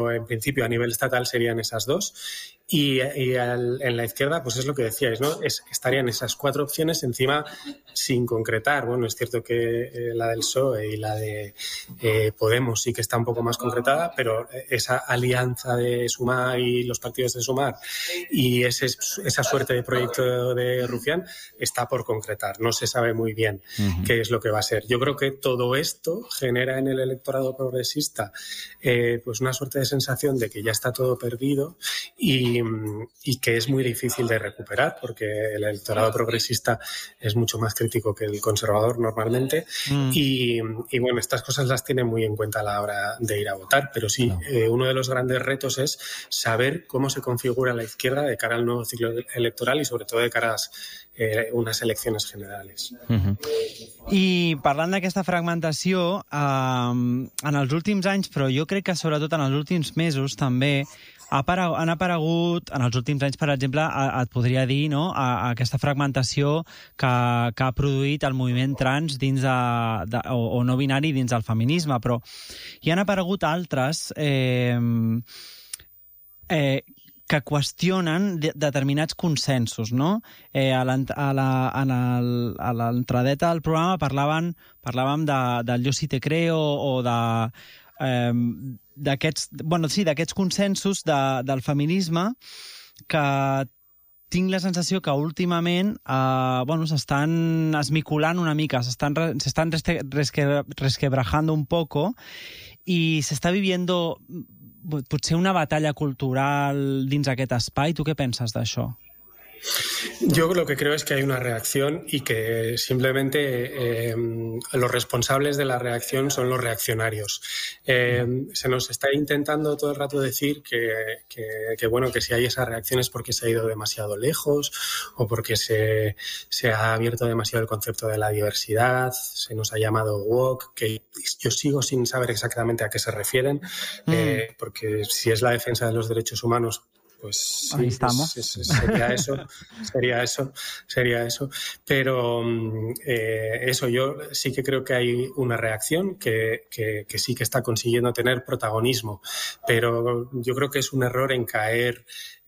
en principio a nivel estatal serían esas dos. Y en la izquierda, pues es lo que decíais, ¿no? Estarían esas 4 opciones encima sin concretar. Bueno, es cierto que la del PSOE y la de Podemos sí que está un poco más concretada, pero esa alianza de Sumar y los partidos de Sumar y esa suerte de proyecto de Rufián está por concretar. No se sabe muy bien qué es lo que va a ser. Yo creo que todo esto genera en el electorado progresista pues una suerte de sensación de que ya está todo perdido y que es muy difícil de recuperar, porque el electorado progresista es mucho más crítico que el conservador normalmente y bueno, estas cosas las tiene muy en cuenta a la hora de ir a votar, pero sí, uno de los grandes retos es saber cómo se configura la izquierda de cara al nuevo ciclo electoral y sobre todo de cara a unes eleccions generals. I parlant d'aquesta fragmentació, en els últims anys, però jo crec que sobretot en els últims mesos també, han aparegut, en els últims anys, per exemple, et podria dir, no?, aquesta fragmentació que ha produït el moviment trans dins o no binari dins del feminisme, però hi han aparegut altres que qüestionen determinats consensos, no? A l'entradeta del programa parlàvem del Yo sí te creo o d'aquests consensos del feminisme que tinc la sensació que últimament s'estan esmiculant una mica, s'estan resquebrajando un poco i s'està viviendo potser una batalla cultural dins aquest espai. Tu què penses d'això? Yo lo que creo es que hay una reacción y que simplemente los responsables de la reacción son los reaccionarios. Se nos está intentando todo el rato decir que si hay esa reacción es porque se ha ido demasiado lejos o porque se ha abierto demasiado el concepto de la diversidad, se nos ha llamado woke, que yo sigo sin saber exactamente a qué se refieren, porque si es la defensa de los derechos humanos, pues sí, sería eso. Pero eso, yo sí que creo que hay una reacción que sí que está consiguiendo tener protagonismo, pero yo creo que es un error en caer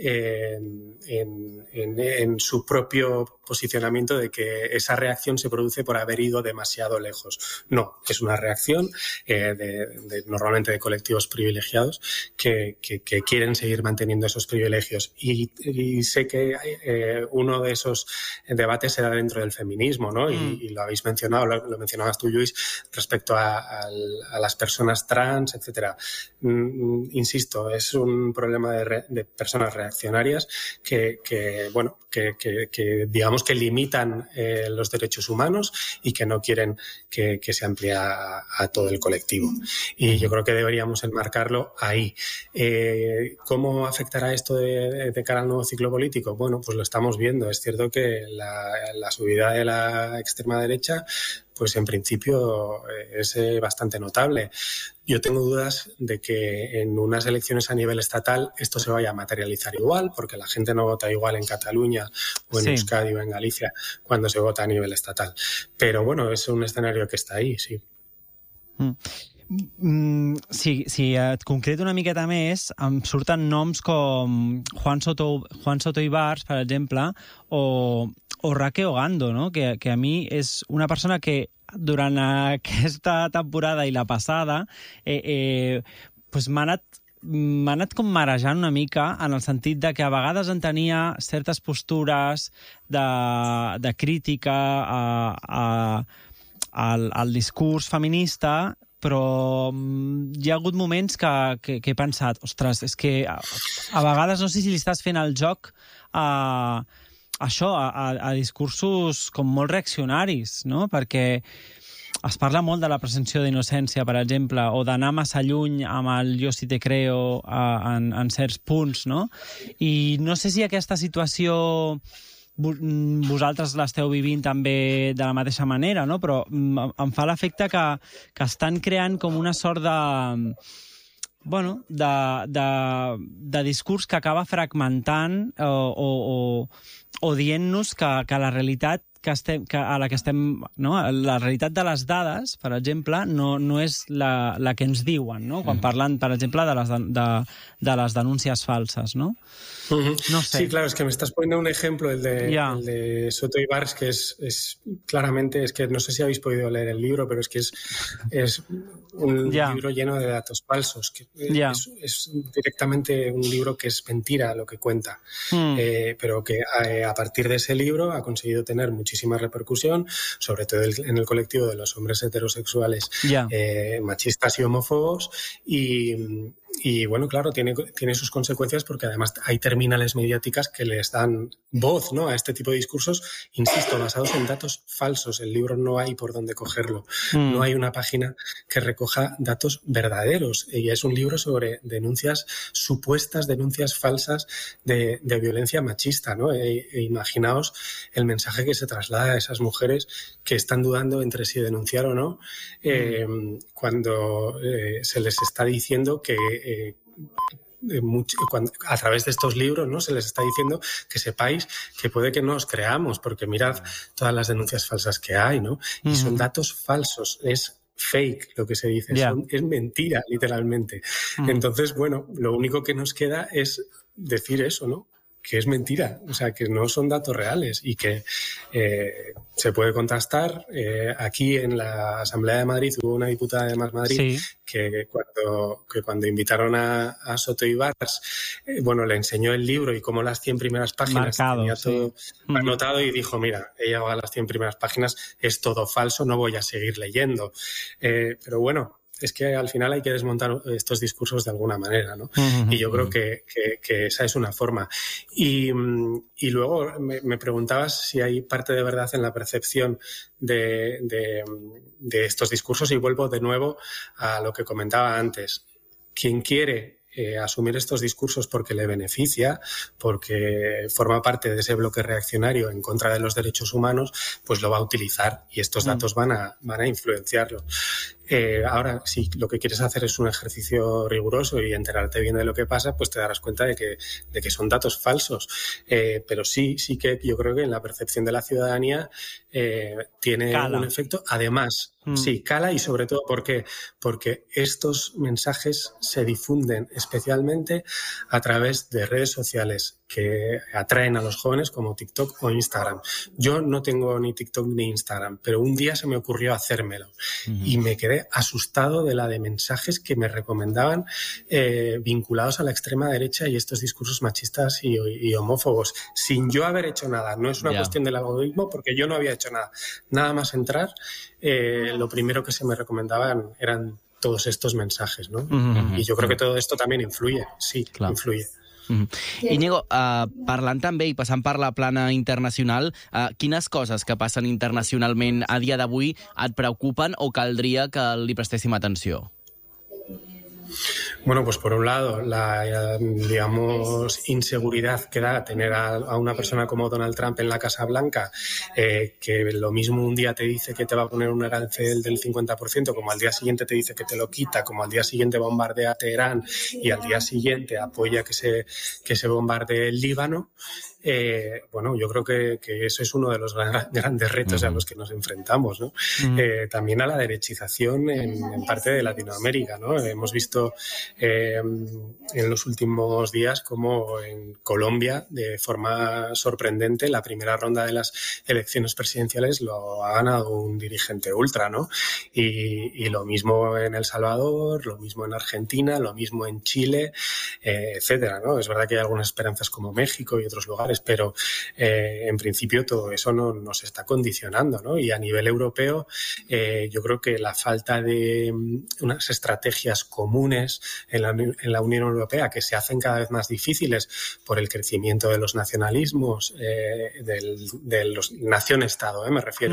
en su propio posicionamiento de que esa reacción se produce por haber ido demasiado lejos. No, es una reacción normalmente de colectivos privilegiados que quieren seguir manteniendo esos privilegios. Y sé que uno de esos debates se da dentro del feminismo, ¿no? Y lo habéis mencionado, lo mencionabas tú, Lluís, respecto a las personas trans, etcétera. Insisto, es un problema de personas reaccionarias que digamos que limitan los derechos humanos y que no quieren que se amplíe a todo el colectivo. Y yo creo que deberíamos enmarcarlo ahí. ¿Cómo afectará esto de cara al nuevo ciclo político? Bueno, pues lo estamos viendo. Es cierto que la subida de la extrema derecha, pues en principio es bastante notable. Yo tengo dudas de que en unas elecciones a nivel estatal esto se vaya a materializar igual, porque la gente no vota igual en Cataluña o en Euskadi o en Galicia cuando se vota a nivel estatal. Pero bueno, es un escenario que está ahí, sí. Si et concreto una miqueta més, em surten noms com Juan Soto Ibars, per exemple, o Raque Ogando, no? Que a mi és una persona que durant aquesta temporada i la passada pues m'ha anat com marejant una mica en el sentit de que a vegades en tenia certes postures de crítica al discurs feminista, però hi ha hagut moments que he pensat, ostres, és que a vegades no sé si li estàs fent el joc a discursos com molt reaccionaris, no? Perquè es parla molt de la presumpció d'innocència, per exemple, o d'anar massa lluny amb el Yo sí te creo en certs punts, no? I no sé si aquesta situació vosaltres l'esteu vivint també de la mateixa manera, no? Però em fa l'efecte que estan creant com una sort de discurs que acaba fragmentant o dient-nos que la realitat a la que estem... No? La realitat de les dades, per exemple, no és la que ens diuen, no? Quan parlen, per exemple, de les denúncies falses, ¿no? No sé. Sí, claro, es que me estás poniendo un ejemplo, el de Soto y Bars, que es claramente, es que no sé si habéis podido leer el libro, pero es que es un libro lleno de datos falsos. Que es directamente un libro que es mentira lo que cuenta, pero que a partir de ese libro ha conseguido tener muchísima repercusión, sobre todo en el colectivo de los hombres heterosexuales machistas y homófobos, y bueno, claro, tiene sus consecuencias porque además hay terminales mediáticas que les dan voz, ¿no?, a este tipo de discursos, insisto, basados en datos falsos. El libro no hay por dónde cogerlo. No hay una página que recoja datos verdaderos. Y es un libro sobre supuestas denuncias falsas de violencia machista, ¿no? Imaginaos el mensaje que se traslada a esas mujeres que están dudando entre si denunciar o no, cuando se les está diciendo que a través de estos libros, ¿no?, se les está diciendo que sepáis que puede que no os creamos, porque mirad todas las denuncias falsas que hay, ¿no? Y son datos falsos, es fake lo que se dice, es mentira, literalmente. Entonces, bueno, lo único que nos queda es decir eso, ¿no?, que es mentira, o sea, que no son datos reales y que se puede contrastar. Aquí en la Asamblea de Madrid hubo una diputada de Más Madrid que cuando invitaron a Soto y Bars, le enseñó el libro y cómo las 100 primeras páginas tenía todo anotado y dijo, mira, he llegado a las 100 primeras páginas, es todo falso, no voy a seguir leyendo. Pero bueno, es que al final hay que desmontar estos discursos de alguna manera, ¿no? Y yo creo que esa es una forma. Y luego me preguntabas si hay parte de verdad en la percepción de estos discursos, y vuelvo de nuevo a lo que comentaba antes. Quien quiere asumir estos discursos porque le beneficia, porque forma parte de ese bloque reaccionario en contra de los derechos humanos, pues lo va a utilizar y estos datos van a influenciarlo. Ahora, si lo que quieres hacer es un ejercicio riguroso y enterarte bien de lo que pasa, pues te darás cuenta de que son datos falsos. Pero sí que yo creo que en la percepción de la ciudadanía tiene un efecto. Además, sí, cala, y sobre todo porque estos mensajes se difunden especialmente a través de redes sociales que atraen a los jóvenes como TikTok o Instagram. Yo no tengo ni TikTok ni Instagram, pero un día se me ocurrió hacérmelo y me quedé asustado de la de mensajes que me recomendaban vinculados a la extrema derecha y estos discursos machistas y homófobos, sin yo haber hecho nada. No es una cuestión del algoritmo, porque yo no había hecho nada. Nada más entrar, lo primero que se me recomendaban eran todos estos mensajes, ¿no? Y yo creo que todo esto también influye, influye. Íñigo, parlant també i passant per la plana internacional, quines coses que passen internacionalment a dia d'avui et preocupen o caldria que li prestéssim atenció? Bueno, pues por un lado, la, digamos, inseguridad que da tener a una persona como Donald Trump en la Casa Blanca, que lo mismo un día te dice que te va a poner un arancel del 50%, como al día siguiente te dice que te lo quita, como al día siguiente bombardea Teherán y al día siguiente apoya que se bombardee el Líbano. Bueno, yo creo que eso es uno de los grandes retos a los que nos enfrentamos, ¿no? También a la derechización en parte de Latinoamérica, ¿no? Hemos visto en los últimos días como en Colombia, de forma sorprendente, la primera ronda de las elecciones presidenciales lo ha ganado un dirigente ultra, ¿no? Y lo mismo en El Salvador, lo mismo en Argentina, lo mismo en Chile, etcétera, ¿no? Es verdad que hay algunas esperanzas como México y otros lugares, pero en principio todo eso nos está condicionando, ¿no? Y a nivel europeo, yo creo que la falta de unas estrategias comunes en la Unión Europea, que se hacen cada vez más difíciles por el crecimiento de los nacionalismos, de los nación-estado, me refiero,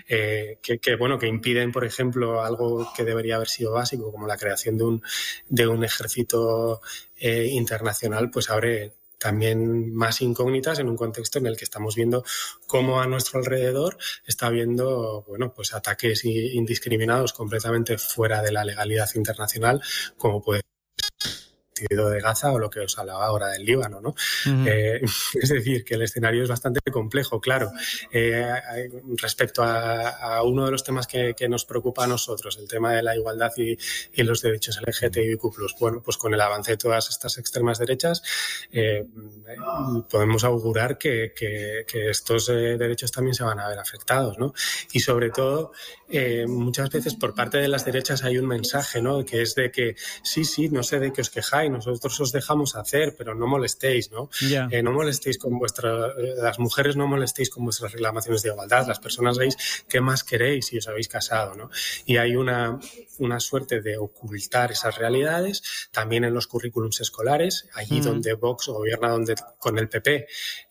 que impiden, por ejemplo, algo que debería haber sido básico, como la creación de un ejército internacional, pues abre también más incógnitas en un contexto en el que estamos viendo cómo a nuestro alrededor está habiendo, bueno, pues ataques indiscriminados completamente fuera de la legalidad internacional, como puede ser partido de Gaza o lo que os hablaba ahora del Líbano, ¿no? Es decir, que el escenario es bastante complejo, claro. Respecto a uno de los temas que nos preocupa a nosotros, el tema de la igualdad y los derechos LGTBIQ+, bueno, pues con el avance de todas estas extremas derechas podemos augurar que estos derechos también se van a ver afectados, ¿no? Y sobre todo, muchas veces por parte de las derechas hay un mensaje, ¿no? Que es de que sí, no sé de qué os quejáis, nosotros os dejamos hacer, pero no molestéis, ¿no? Yeah. No molestéis con las mujeres, no molestéis con vuestras reclamaciones de igualdad, las personas veis qué más queréis si os habéis casado, ¿no? Y hay una suerte de ocultar esas realidades también en los currículums escolares, allí donde Vox gobierna, donde con el PP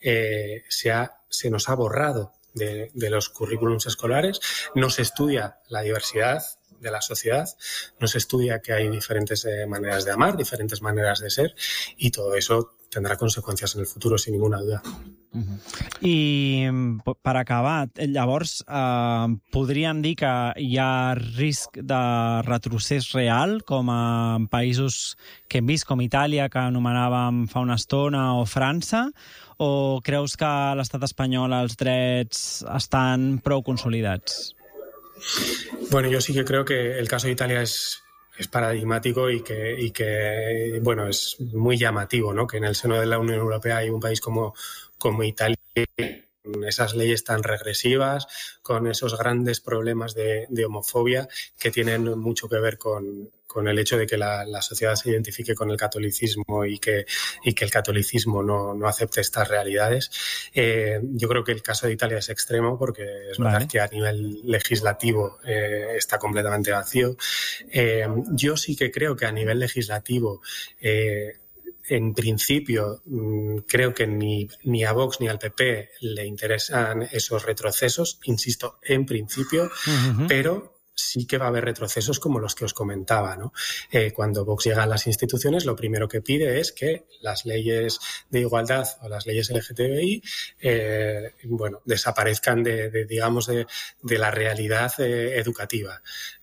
se nos ha borrado de los currículums escolares, no se estudia la diversidad de la sociedad, no se estudia que hay diferentes maneras de amar, diferentes maneras de ser, y todo eso tendrà conseqüències en el futur, sin ninguna duda. I per acabar, llavors podríem dir que hi ha risc de retrocés real, com en països que hem vist, com Itàlia, que anomenàvem fa una estona, o França, o creus que a l'estat espanyol els drets estan prou consolidats? Bueno, yo sí que creo que el caso de Italia es paradigmático y que bueno, es muy llamativo, ¿no? Que en el seno de la Unión Europea hay un país como Italia, con esas leyes tan regresivas, con esos grandes problemas de homofobia que tienen mucho que ver con el hecho de que la sociedad se identifique con el catolicismo y que el catolicismo no acepte estas realidades. Yo creo que el caso de Italia es extremo porque es verdad que a nivel legislativo está completamente vacío. Yo sí que creo que a nivel legislativo en principio, creo que ni a Vox ni al PP le interesan esos retrocesos, insisto, en principio, pero sí que va a haber retrocesos como los que os comentaba, ¿no? Cuando Vox llega a las instituciones, lo primero que pide es que las leyes de igualdad o las leyes LGTBI desaparezcan de la realidad educativa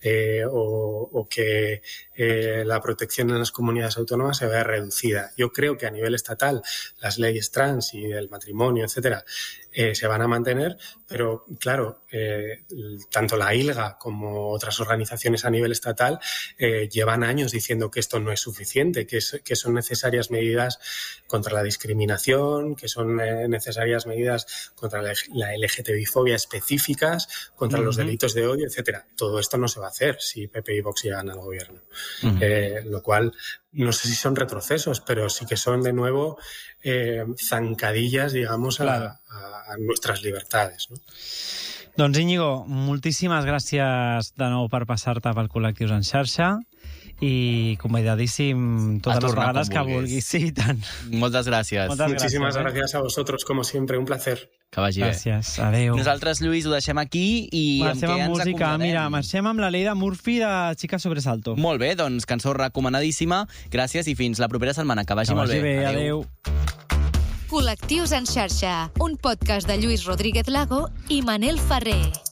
o que la protección en las comunidades autónomas se vea reducida. Yo creo que a nivel estatal las leyes trans y el matrimonio, etcétera, se van a mantener, pero claro, tanto la ILGA como otras organizaciones a nivel estatal llevan años diciendo que esto no es suficiente, que son necesarias medidas contra la discriminación, que son necesarias medidas contra la LGTBI-fobia específicas, contra los delitos de odio, etcétera. Todo esto no se va a hacer si PP y Vox llegan al gobierno. Lo cual, no sé si son retrocesos, pero sí que son de nuevo zancadillas, digamos, a nuestras libertades, ¿no? Doncs Íñigo, moltíssimes gràcies de nou per passar-te pel Col·lectius en xarxa i convidadíssim totes les vegades que vulguis. Sí, tant. Moltes gràcies. Muchísimas gracias a vosotros, como siempre, un placer. Que vagi bé. Gràcies, adéu. Nosaltres, Lluís, ho deixem aquí i marxem amb què ens música. acomiadem? Mira, marxem amb la Leida Murphy de Chica Sobresalto. Molt bé, doncs cançó recomanadíssima. Gràcies i fins la propera setmana. Que vagi molt bé. Que vagi bé, adéu. Col·lectius en xarxa, un podcast de Lluís Rodríguez Lago i Manel Ferrer.